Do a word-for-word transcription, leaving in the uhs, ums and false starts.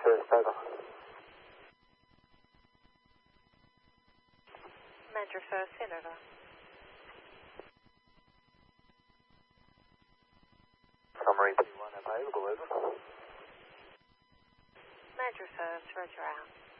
first, over. Commander first, in over. Summary P one available, over. Commander first, roger out.